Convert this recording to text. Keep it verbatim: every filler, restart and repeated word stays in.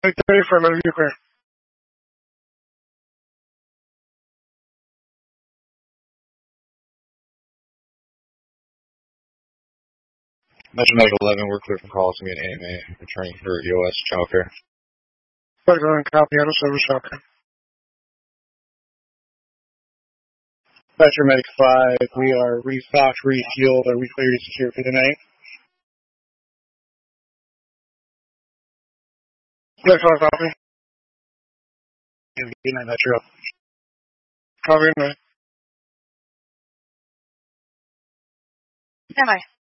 Hey, Dave, for a minute, you clear. Metro Medical eleven, we're clear from calls to me an A M A, returning for E O S childcare. Medical and copy out of service, okay. Metro Medic five, we are restocked, refueled, are we clear to secure for the night? Yes, on copy. Good night, Metro. Copy, night. Am I?